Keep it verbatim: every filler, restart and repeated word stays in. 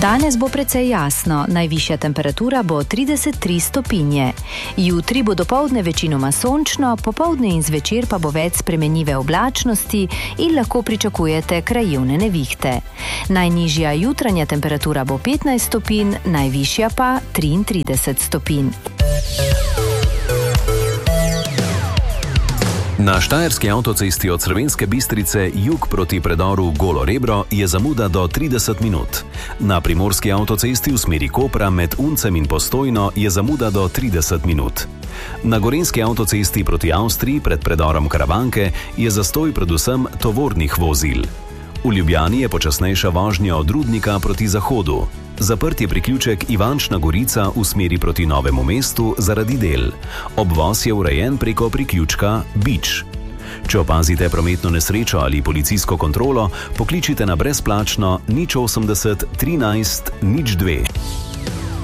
Danes bo precej jasno, najvišja temperatura bo trideset tri stopinje. Jutri bo dopoldne večinoma sončno, popoldne in zvečer pa bo več spremenljive oblačnosti in lahko pričakujete krajevne nevihte. Najnižja jutranja temperatura bo petnajst stopinj, najvišja pa triintrideset stopinj. Na štajerski avtocesti od Crvenske Bistrice jug proti predoru Golo Rebro je zamuda do trideset minut. Na primorski avtocesti v smeri Kopra med Uncem in Postojno je zamuda do trideset minut. Na gorenjski avtocesti proti Avstriji pred predorom Karavanke je zastoj predvsem tovornih vozil. V Ljubljani je počasnejša vožnja od Rudnika proti zahodu. Zaprt je priključek Ivančna Gorica v smeri proti Novemu mestu zaradi del. Obvoz je urejen preko priključka Bič. Če opazite prometno nesrečo ali policijsko kontrolo, pokličite na brezplačno nič osemdeset trinajst nič dve.